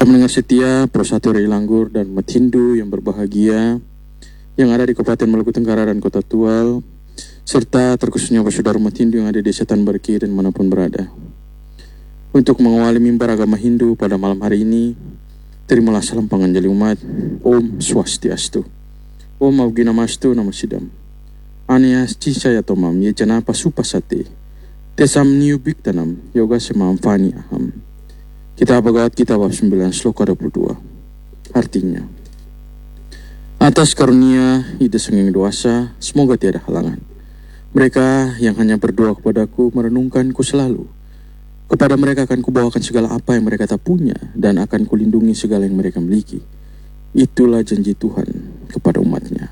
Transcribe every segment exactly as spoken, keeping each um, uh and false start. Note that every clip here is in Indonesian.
Para pendengar setia, Pro satu Rai Langgur dan umat Hindu yang berbahagia yang ada di Kabupaten Maluku Tenggara dan Kota Tual, serta terkhususnya saudara umat Hindu yang ada di desa Tanbarki dan manapun berada. Untuk mengawali mimbar agama Hindu pada malam hari ini, terimalah salam panganjali umat. Om Swastiastu. Om Auginamastu Namasidam. Anias Cisaya Tomam Yejanapa Supasate. Tesam Niubik Tanam Yoga Semam Fani Aham. Kitab Bhagavad Gita bab sembilan sloka dua puluh dua. Artinya, atas karunia ide sengeng doasa, semoga tiada halangan. Mereka yang hanya berdoa kepadaku merenungkanku selalu. Kepada mereka akan kubawakan segala apa yang mereka tak punya, dan akan kulindungi segala yang mereka miliki. Itulah janji Tuhan kepada umatnya.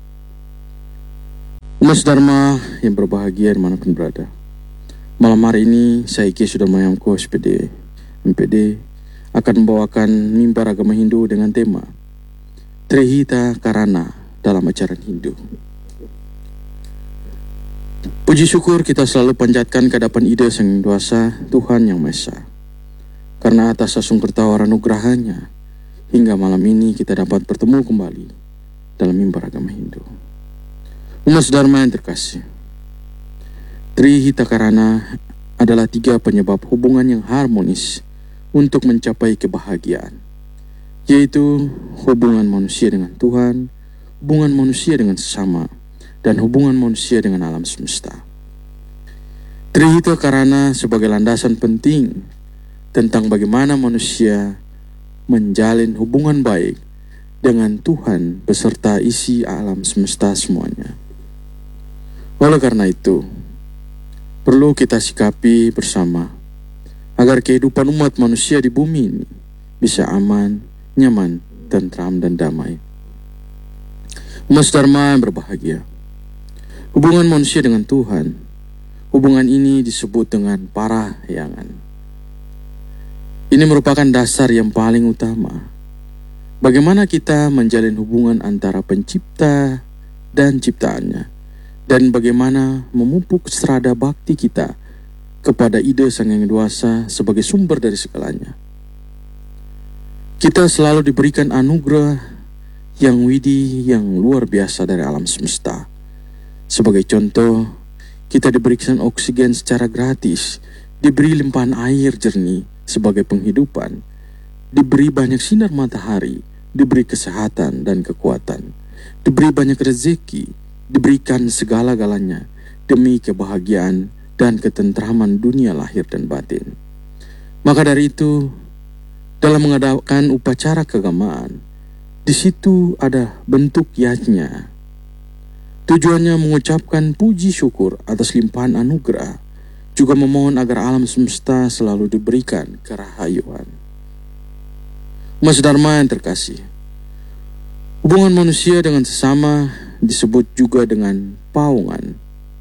Umat Dharma yang berbahagia dimanapun berada. Malam hari ini saya Iki sudah mayamku S P D M P D akan membawakan mimbar agama Hindu dengan tema Trihita Karana dalam ajaran Hindu. Puji syukur kita selalu panjatkan ke hadapan ide Sang Duasa Tuhan Yang Maha Esa. Karena atas asung tawar anugerahnya, hingga malam ini kita dapat bertemu kembali dalam mimbar agama Hindu. Umat Dharma yang terkasih, Trihita Karana adalah tiga penyebab hubungan yang harmonis untuk mencapai kebahagiaan, yaitu hubungan manusia dengan Tuhan, hubungan manusia dengan sesama, dan hubungan manusia dengan alam semesta. Trihita Karana sebagai landasan penting tentang bagaimana manusia menjalin hubungan baik dengan Tuhan beserta isi alam semesta semuanya. Oleh karena itu, perlu kita sikapi bersama agar kehidupan umat manusia di bumi ini bisa aman, nyaman, tentram, dan damai. Umat Dharma yang berbahagia, hubungan manusia dengan Tuhan, hubungan ini disebut dengan parahyangan. Ini merupakan dasar yang paling utama. Bagaimana kita menjalin hubungan antara pencipta dan ciptaannya, dan bagaimana memupuk serada bakti kita kepada ide Sang Yang Duasa sebagai sumber dari segalanya. Kita selalu diberikan anugerah yang widih, yang luar biasa dari alam semesta. Sebagai contoh, kita diberikan oksigen secara gratis, diberi limpahan air jernih sebagai penghidupan, diberi banyak sinar matahari, diberi kesehatan dan kekuatan, diberi banyak rezeki, diberikan segala-galanya demi kebahagiaan dan ketentraman dunia lahir dan batin. Maka dari itu, dalam mengadakan upacara keagamaan, di situ ada bentuk yajna. Tujuannya mengucapkan puji syukur atas limpahan anugerah, juga memohon agar alam semesta selalu diberikan kerahayuan. Mas Dharma yang terkasih, hubungan manusia dengan sesama disebut juga dengan paungan.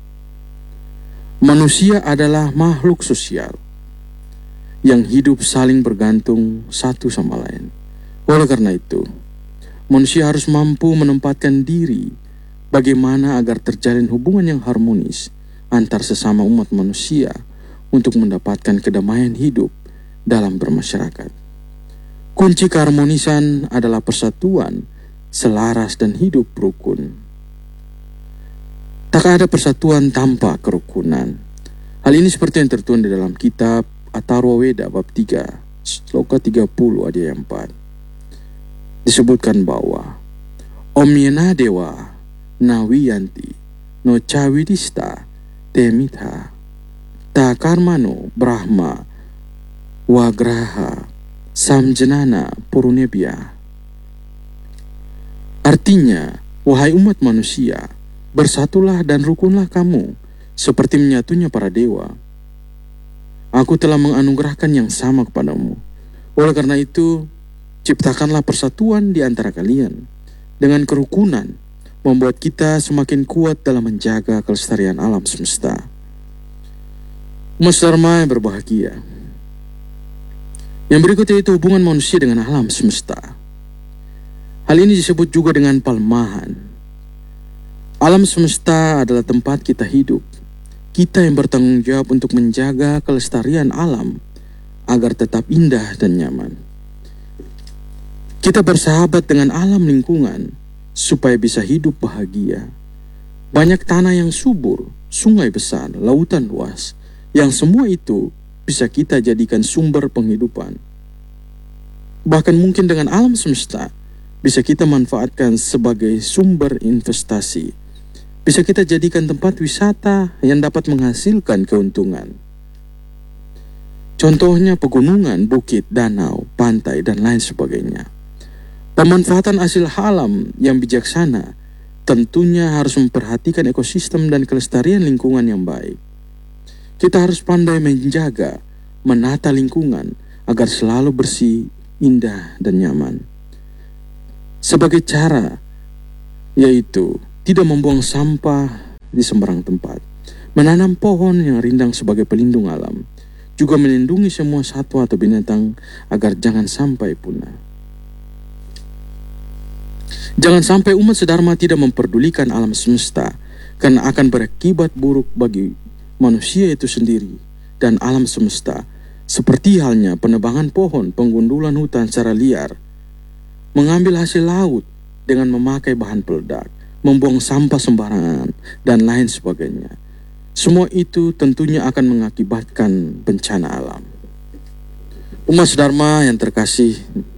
Manusia adalah makhluk sosial yang hidup saling bergantung satu sama lain. Oleh karena itu, manusia harus mampu menempatkan diri bagaimana agar terjalin hubungan yang harmonis antar sesama umat manusia untuk mendapatkan kedamaian hidup dalam bermasyarakat. Kunci keharmonisan adalah persatuan, selaras, dan hidup rukun. Tak ada persatuan tanpa kerukunan. Hal ini seperti yang tertuang di dalam kitab Atharva Veda bab tiga, sloka tiga puluh ayat empat. Disebutkan bahwa Omyena Dewa Nawiyanti No Cavidista Temitha Ta Karmano Brahma Wagraha Samjanana Purunebya. Artinya, wahai umat manusia, bersatulah dan rukunlah kamu, seperti menyatunya para dewa. Aku telah menganugerahkan yang sama kepadamu. Oleh karena itu, ciptakanlah persatuan di antara kalian. Dengan kerukunan, membuat kita semakin kuat dalam menjaga kelestarian alam semesta. Umat Dharma yang berbahagia, yang berikut yaitu hubungan manusia dengan alam semesta. Hal ini disebut juga dengan palmahan. Alam semesta adalah tempat kita hidup. Kita yang bertanggung jawab untuk menjaga kelestarian alam agar tetap indah dan nyaman. Kita bersahabat dengan alam lingkungan supaya bisa hidup bahagia. Banyak tanah yang subur, sungai besar, lautan luas, yang semua itu bisa kita jadikan sumber penghidupan. Bahkan mungkin dengan alam semesta bisa kita manfaatkan sebagai sumber investasi. Bisa kita jadikan tempat wisata yang dapat menghasilkan keuntungan. Contohnya pegunungan, bukit, danau, pantai, dan lain sebagainya. Pemanfaatan hasil alam yang bijaksana tentunya harus memperhatikan ekosistem dan kelestarian lingkungan yang baik. Kita harus pandai menjaga, menata lingkungan agar selalu bersih, indah, dan nyaman. Sebagai cara, yaitu tidak membuang sampah di sembarang tempat, menanam pohon yang rindang sebagai pelindung alam, juga melindungi semua satwa atau binatang agar jangan sampai punah. Jangan sampai umat sedharma tidak memperdulikan alam semesta, karena akan berakibat buruk bagi manusia itu sendiri dan alam semesta, seperti halnya penebangan pohon, penggundulan hutan secara liar, mengambil hasil laut dengan memakai bahan peledak, membuang sampah sembarangan, dan lain sebagainya. Semua itu tentunya akan mengakibatkan bencana alam. Umat sedharma yang terkasih,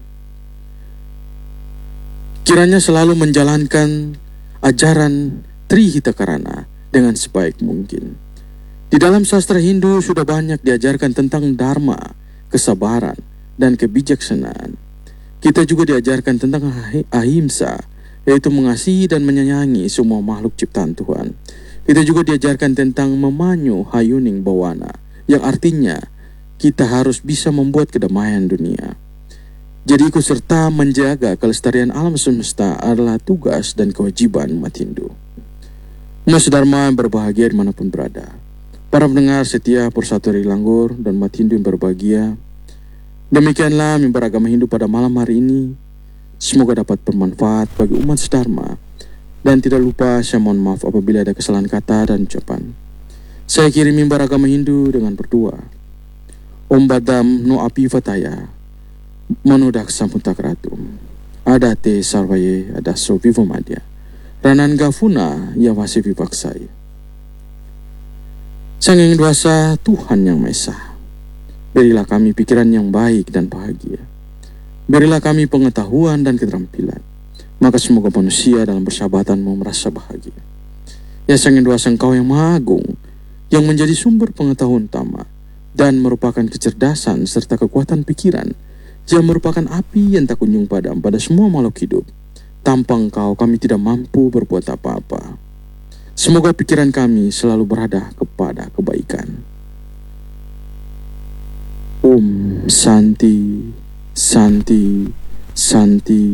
kiranya selalu menjalankan ajaran Trihitakarana dengan sebaik mungkin. Di dalam sastra Hindu sudah banyak diajarkan tentang dharma, kesabaran, dan kebijaksanaan. Kita juga diajarkan tentang ahimsa, yaitu mengasihi dan menyayangi semua makhluk ciptaan Tuhan. Kita juga diajarkan tentang memanyu hayuning bawana, yang artinya kita harus bisa membuat kedamaian dunia. Jadi ikut serta menjaga kelestarian alam semesta adalah tugas dan kewajiban umat Hindu. Umat sedharma yang berbahagia dimanapun berada. Para pendengar setia Persatu Hari Langgur dan umat Hindu yang berbahagia. Demikianlah mimbar agama Hindu pada malam hari ini. Semoga dapat bermanfaat bagi umat sedharma. Dan tidak lupa saya mohon maaf apabila ada kesalahan kata dan ucapan. Saya kirim mimbar agama Hindu dengan berdoa. Om Badam no api vataya. Manudak samputakratum. Adate sarvaye adaso vivomadya. Ranan gafuna yawasi vipaksai. Sang Yang Dwasa Tuhan Yang Maha Esa, berilah kami pikiran yang baik dan bahagia. Berilah kami pengetahuan dan keterampilan. Maka semoga manusia dalam persahabatan mau merasa bahagia. Ya Sang Yang Dwasa, Engkau yang Maha Agung, yang menjadi sumber pengetahuan utama dan merupakan kecerdasan serta kekuatan pikiran, yang merupakan api yang tak kunjung padam pada semua makhluk hidup. Tanpa Engkau kami tidak mampu berbuat apa-apa. Semoga pikiran kami selalu berada kepada kebaikan. Om Santi, Santi, Santi.